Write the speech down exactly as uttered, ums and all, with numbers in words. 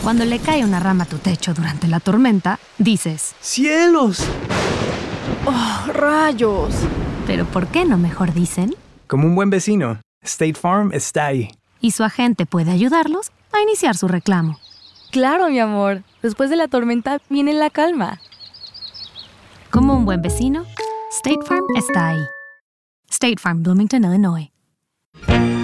Cuando le cae una rama a tu techo durante la tormenta, dices: ¡cielos! ¡Oh, rayos! ¿Pero por qué no mejor dicen? Como un buen vecino, State Farm está ahí. Y su agente puede ayudarlos a iniciar su reclamo. Claro, mi amor. Después de la tormenta viene la calma. Como un buen vecino, State Farm está ahí. State Farm, Bloomington, Illinois.